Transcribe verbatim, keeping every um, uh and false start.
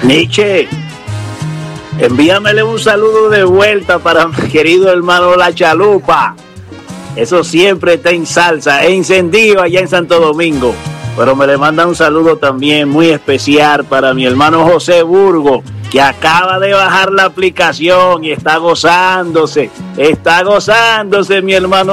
Nietzsche, envíamele un saludo de vuelta para mi querido hermano La Chalupa. Eso siempre está en salsa, encendido allá en Santo Domingo. Pero me le manda un saludo también muy especial para mi hermano José Burgo, que acaba de bajar la aplicación y está gozándose, está gozándose mi hermano